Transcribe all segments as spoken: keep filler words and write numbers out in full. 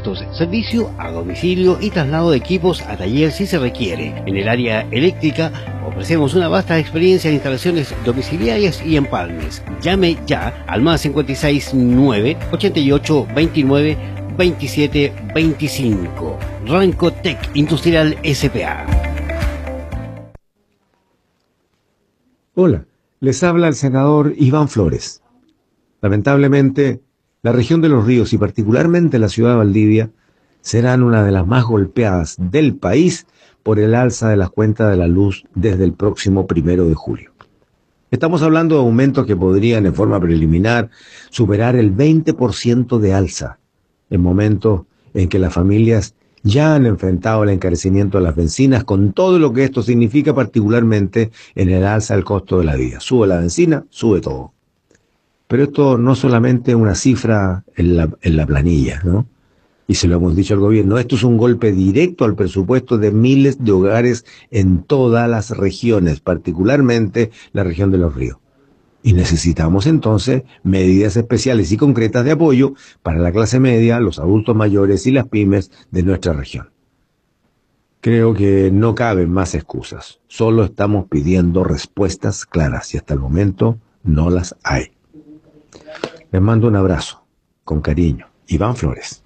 repuestos, servicio a domicilio y traslado de equipos a taller si se requiere. En el área eléctrica ofrecemos una vasta experiencia en instalaciones domiciliarias y empalmes. Llame ya al más cinco seis nueve, ochenta y ocho, veintinueve, veintisiete, veinticinco. Rancotec Industrial S P A. Hola, les habla el senador Iván Flores. Lamentablemente, la región de Los Ríos y particularmente la ciudad de Valdivia serán una de las más golpeadas del país por el alza de las cuentas de la luz desde el próximo primero de julio. Estamos hablando de aumentos que podrían en forma preliminar superar el veinte por ciento de alza en momentos en que las familias ya han enfrentado el encarecimiento de las bencinas con todo lo que esto significa, particularmente en el alza del costo de la vida. Sube la bencina, sube todo. Pero esto no solamente es una cifra en la, en la planilla, ¿no? Y se lo hemos dicho al gobierno, esto es un golpe directo al presupuesto de miles de hogares en todas las regiones, particularmente la región de Los Ríos. Y necesitamos entonces medidas especiales y concretas de apoyo para la clase media, los adultos mayores y las pymes de nuestra región. Creo que no caben más excusas. Solo estamos pidiendo respuestas claras y hasta el momento no las hay. Les mando un abrazo. Con cariño. Iván Flores.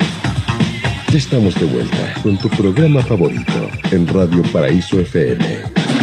Ya estamos de vuelta con tu programa favorito en Radio Paraíso F M.